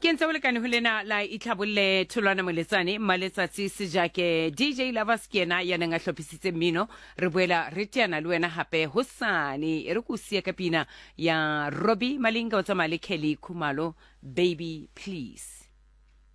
ke ntse o lekane ho lena la itlhabolle tholwana moletsane maletsatsi sejake DJ Lovers ke yena ya neng a hlophisitse mmino re boela re teana le wena hape hosane re go sia ka pina ya Robbie Malinga o tsamaya le Kelly Khumalo Baby Please.